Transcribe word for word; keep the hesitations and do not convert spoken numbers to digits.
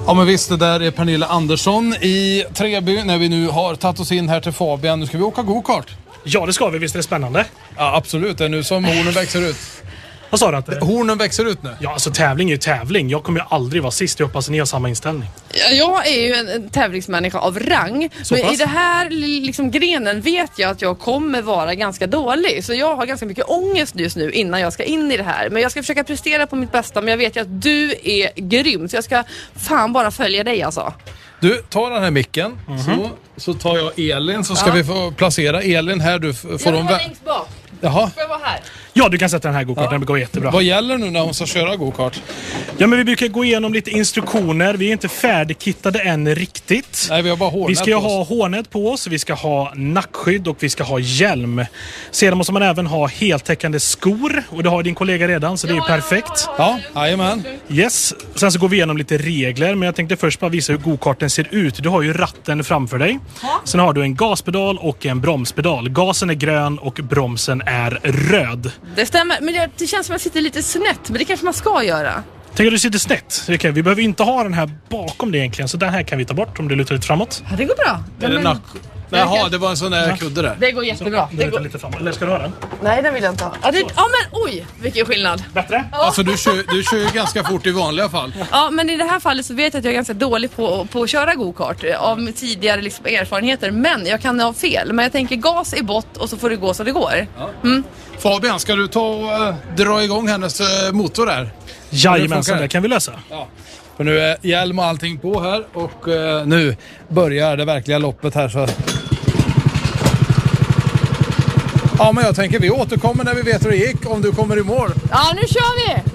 Ja men visst, det där är Pernilla Andersson i Treby när vi nu har tagit oss in här till Fabian. Nu ska vi åka go-kart. Ja, det ska vi. Visst är det spännande? Ja, absolut. Det är nu som hornen växer ut. Vad sa du att det? Hornen växer ut nu. Ja, alltså tävling är ju tävling. Jag kommer ju aldrig vara sist. Jag hoppas att ni har samma inställning. Jag är ju en, en tävlingsmänniska av rang. Så men pass? i det här liksom, grenen vet jag att jag kommer vara ganska dålig. Så jag har ganska mycket ångest just nu innan jag ska in i det här. Men jag ska försöka prestera på mitt bästa. Men jag vet ju att du är grym. Så jag ska fan bara följa dig alltså. Du, ta den här micken. Mm-hmm. Så, så tar jag Elin. Så ska Ja. vi få placera Elin här. Du f- får Jag de vill vara vä- längst bak. Jaha. Får jag vara här? Ja, du kan sätta den här go-karten. Det går jättebra. Vad gäller nu när hon ska köra go-kart? Ja, men vi brukar gå igenom lite instruktioner. Vi är inte färdigkittade än riktigt. Nej, vi har bara hårnät Vi ska ju på oss. ha hårnät på oss, vi ska ha nackskydd och vi ska ha hjälm. Sedan måste man även ha heltäckande skor. Och det har din kollega redan, så det är ju perfekt. Ja, jajamän. Yes, sen så går vi igenom lite regler. Men jag tänkte först bara visa hur go-karten ser ut. Du har ju ratten framför dig. Sen har du en gaspedal och en bromspedal. Gasen är grön och bromsen är röd. Det stämmer, men det, det känns som att jag sitter lite snett. Men det kanske man ska göra. Tänker du sitter snett? Okay, vi behöver inte ha den här bakom det egentligen. Så den här kan vi ta bort om du lutar lite framåt. Ja, det går bra. Är det men, nack... Jaha, det var en sån där kudde där. det går jättebra. Du Det lutar går... lite framåt. Eller ska du ha den? Nej, den vill jag inte ha. Ja, det... ja, men oj, vilken skillnad. Bättre? Ja, för du kör, du kör ju ganska fort i vanliga fall. Ja, men i det här fallet så vet jag att jag är ganska dålig på, på att köra go-kart av tidigare liksom, erfarenheter. Men jag kan ha fel. Men jag tänker gas i bott och så får det gå så det går. Mm. Fabian, ska du ta och uh, dra igång hennes uh, motor där? Jajamensan, det kan vi lösa. Ja. För nu är hjälm och allting på här och uh, nu börjar det verkliga loppet här. Så... Ja, men jag tänker vi återkommer när vi vet hur det gick, om du kommer i mål. Ja, nu kör vi!